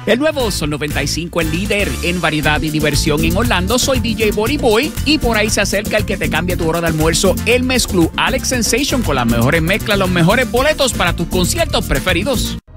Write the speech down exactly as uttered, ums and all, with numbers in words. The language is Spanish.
El nuevo Sol noventa y cinco, el líder en variedad y diversión en Orlando. Soy D J Body Boy y por ahí se acerca el que te cambia tu hora de almuerzo, el Mezclú Alex Sensation, con las mejores mezclas, los mejores boletos para tus conciertos preferidos.